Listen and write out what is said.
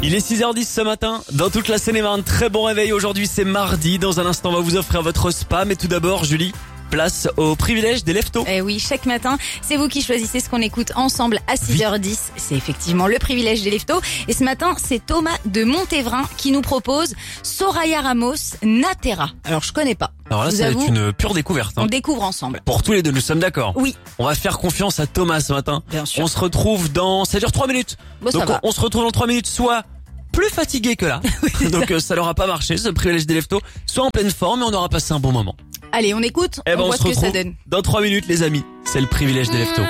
Il est 6h10 ce matin, dans toute la Seine-et-Marne. Très bon réveil, aujourd'hui c'est mardi. Dans un instant, on va vous offrir votre spa. Mais tout d'abord, Julie, place au privilège des leftos. Eh oui, chaque matin, c'est vous qui choisissez ce qu'on écoute ensemble à 6h10. C'est effectivement le privilège des leftos. Et ce matin, c'est Thomas de Montévrain qui nous propose Soraya Ramos, Natera. Alors, je connais pas. Alors là, Je vous ça va avoue, être une pure découverte. on découvre ensemble. Pour tous les deux, nous sommes d'accord. Oui, On va faire confiance à Thomas ce matin. bien sûr. On se retrouve dans... Ça dure 3 minutes. Bon, ça Donc va. on se retrouve dans 3 minutes, soit plus fatigué que là. Donc ça n'aura pas marché, ce privilège des leftos. Soit en pleine forme et on aura passé un bon moment. Allez, on écoute, Eh ben, on voit se ce que ça retrouve donne. dans 3 minutes, les amis. C'est le privilège des leftos.